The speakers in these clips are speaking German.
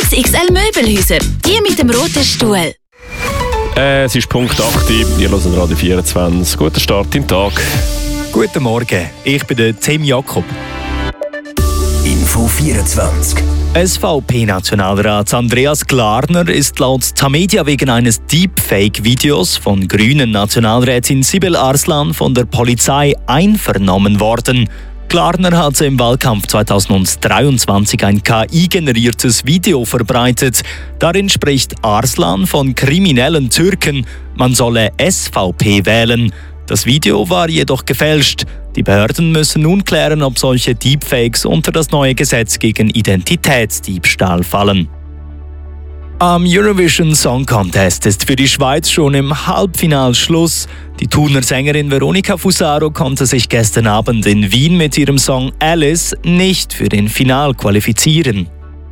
XXL Möbelhäuser. Die mit dem roten Stuhl. Es ist Punkt 8. Ihr hört Radio 24. Guten Start im Tag. Guten Morgen, ich bin der Tim Jakob. Info 24. SVP-Nationalrat Andreas Glarner ist laut Tamedia wegen eines Deepfake-Videos von grünen Nationalrätin Sibel Arslan von der Polizei einvernommen worden. Glarner hatte im Wahlkampf 2023 ein KI-generiertes Video verbreitet. Darin spricht Arslan von kriminellen Türken. Man solle SVP wählen. Das Video war jedoch gefälscht. Die Behörden müssen nun klären, ob solche Deepfakes unter das neue Gesetz gegen Identitätsdiebstahl fallen. Am Eurovision Song Contest ist für die Schweiz schon im Halbfinale Schluss. Die Thuner Sängerin Veronica Fusaro konnte sich gestern Abend in Wien mit ihrem Song Alice nicht für den Final qualifizieren.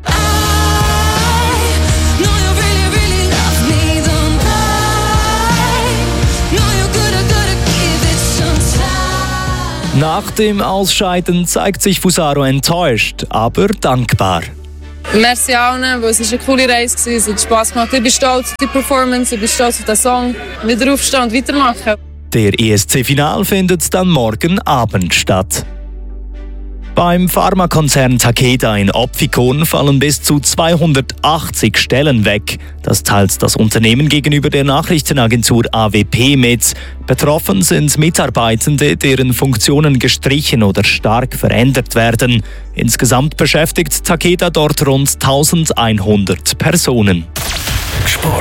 Nach dem Ausscheiden zeigt sich Fusaro enttäuscht, aber dankbar. Merci allen, weil es eine coole Reise war, es hat Spass gemacht. Ich bin stolz auf die Performance, ich bin stolz auf den Song. Wieder aufstehen und weitermachen. Der ESC-Final findet dann morgen Abend statt. Beim Pharmakonzern Takeda in Opfikon fallen bis zu 280 Stellen weg. Das teilt das Unternehmen gegenüber der Nachrichtenagentur AWP mit. Betroffen sind Mitarbeitende, deren Funktionen gestrichen oder stark verändert werden. Insgesamt beschäftigt Takeda dort rund 1100 Personen. Sport.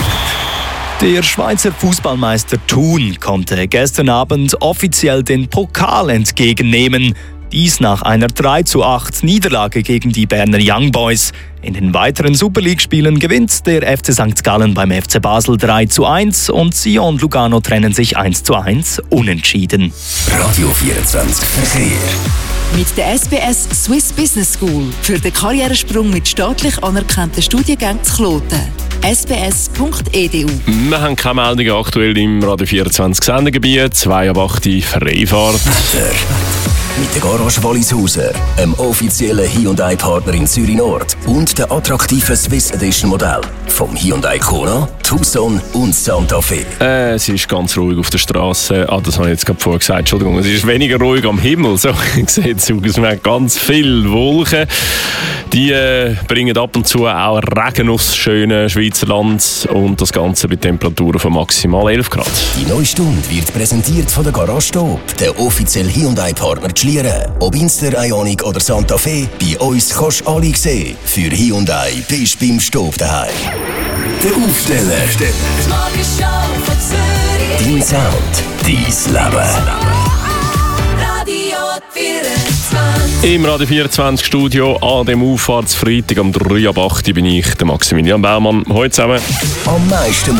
Der Schweizer Fußballmeister Thun konnte gestern Abend offiziell den Pokal entgegennehmen. Dies nach einer 3:8 Niederlage gegen die Berner Young Boys. In den weiteren Super League-Spielen gewinnt der FC St. Gallen beim FC Basel 3:1 und Sion und Lugano trennen sich 1:1 unentschieden. Radio 24 Verkehr. Mit der SBS Swiss Business School für den Karrieresprung mit staatlich anerkannten Studiengängen zu Kloten. sbs.edu. Wir haben keine Meldungen aktuell im Radio 24 Sendegebiet. 2:08 Freifahrt. Mit der Garage Wallishauser, einem offiziellen Hyundai-Partner in Zürich Nord und der attraktiven Swiss Edition Modell vom Hyundai Kona, Tucson und Santa Fe. Es ist ganz ruhig auf der Straße. Das habe ich jetzt gerade vorher gesagt. Entschuldigung, es ist weniger ruhig am Himmel. So sieht es aus. Wir haben ganz viele Wolken. Die bringen ab und zu auch Regen aufs schöne Schweizer Land und das Ganze bei Temperaturen von maximal 11 Grad. Die neue Stunde wird präsentiert von der Garage Stop, der offizielle Hyundai-Partner Schlieren. Ob Inster, Ioniq oder Santa Fe, bei uns kannst du alle sehen. Für Hyundai bist du beim Stop daheim. Der Aufsteller. Dein Sound, dein Leben. Im Radio 24 Studio an dem Auffahrtsfreitag am 3:08 bin ich, der Maximilian Baumann. Heute zusammen. Am meisten